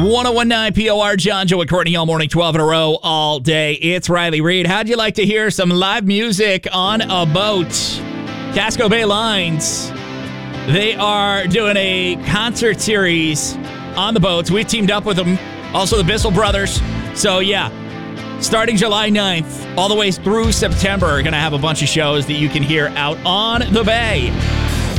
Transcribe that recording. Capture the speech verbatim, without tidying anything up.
one oh one point nine P O R, John, Joe, and Courtney all morning, twelve in a row, all day. It's Riley Reid. How'd you like to hear some live music on a boat? Casco Bay Lines. They are doing a concert series on the boats. We teamed up with them. Also, the Bissell Brothers. So, yeah, starting July ninth all the way through September, we're going to have a bunch of shows that you can hear out on the bay.